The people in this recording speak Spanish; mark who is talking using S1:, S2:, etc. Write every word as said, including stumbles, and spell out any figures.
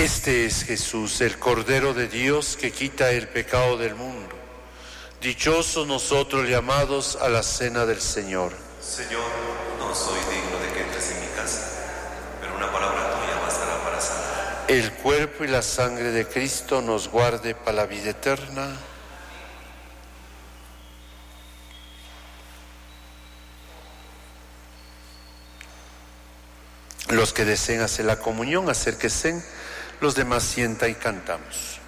S1: Este es Jesús, el Cordero de Dios que quita el pecado del mundo. Dichosos nosotros llamados a la cena del Señor.
S2: Señor, no soy digno de que entres en mi casa, pero una palabra tuya bastará para sanar.
S1: El cuerpo y la sangre de Cristo nos guarde para la vida eterna. Los que deseen hacer la comunión, acérquense. Los demás sientan y cantamos.